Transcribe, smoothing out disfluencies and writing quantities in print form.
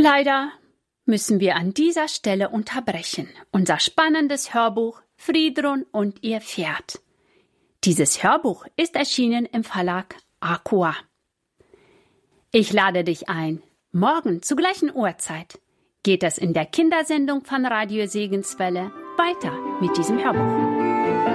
Leider müssen wir an dieser Stelle unterbrechen. Unser spannendes Hörbuch Friedrun und ihr Pferd. Dieses Hörbuch ist erschienen im Verlag Aqua. Ich lade dich ein. Morgen zur gleichen Uhrzeit geht es in der Kindersendung von Radio Segenswelle weiter mit diesem Hörbuch.